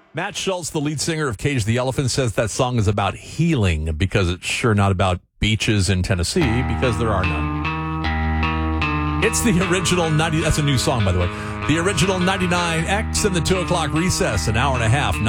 Matt Schultz, the lead singer of Cage the Elephant, says that song is about healing because it's sure not about beaches in Tennessee because there are none. It's the original 90. That's a new song, by the way. The original 99X and the 2 o'clock recess, an hour and a half.